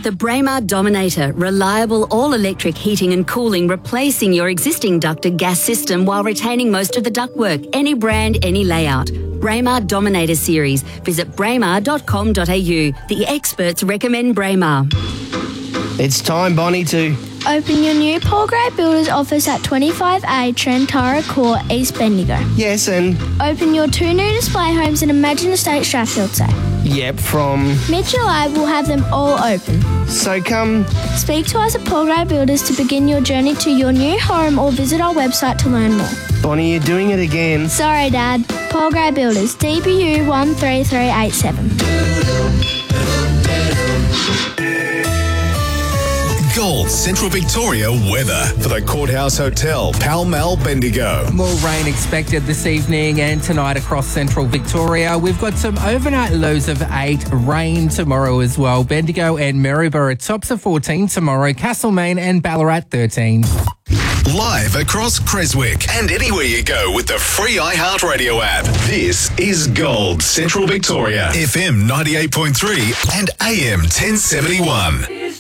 The Braemar Dominator, reliable all-electric heating and cooling, replacing your existing ducted gas system while retaining most of the ductwork. Any brand, any layout. Braemar Dominator series. Visit braemar.com.au. The experts recommend Braemar. It's time, Bonnie, to open your new Paul Gray Builders office at 25A Trentara Court, East Bendigo. Yes, and Open your 2 new display homes in Imagine Estate, Strathfield, say. yep, from Mid-July, we'll have them all open. so come. Speak to us at Paul Gray Builders to begin your journey to your new home or visit our website to learn more. Bonnie, you're doing it again. Sorry, Dad. Paul Gray Builders, DBU 13387. Gold Central Victoria weather for the Courthouse Hotel, Pall Mall, Bendigo. More rain expected this evening and tonight across central Victoria. We've got some overnight lows of 8, rain tomorrow as well. Bendigo and Maryborough tops of 14 tomorrow, Castlemaine and Ballarat 13. Live across Creswick and anywhere you go with the free iHeartRadio app. This is Gold Central Victoria, FM 98.3 and AM 1071.